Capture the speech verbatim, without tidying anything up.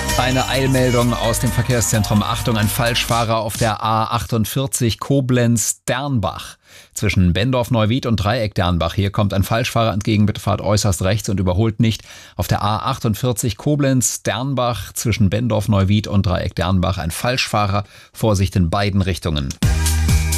Eine Eilmeldung aus dem Verkehrszentrum. Achtung, ein Falschfahrer auf der A achtundvierzig Koblenz-Dernbach. Zwischen Bendorf-Neuwied und Dreieck-Dernbach. Hier kommt ein Falschfahrer entgegen, bitte fahrt äußerst rechts und überholt nicht. Auf der A achtundvierzig Koblenz-Dernbach zwischen Bendorf-Neuwied und Dreieck-Dernbach ein Falschfahrer. Vorsicht in beiden Richtungen.